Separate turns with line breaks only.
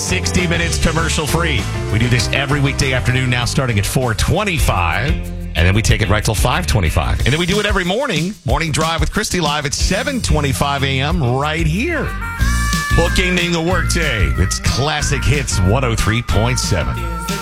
60 minutes commercial free. We do this every weekday afternoon now starting at 4:25. And then we take it right till 5:25. And then we do it every morning. Morning Drive with Christy live at 7:25 a.m. right here. Bookending the workday. It's Classic Hits 103.7.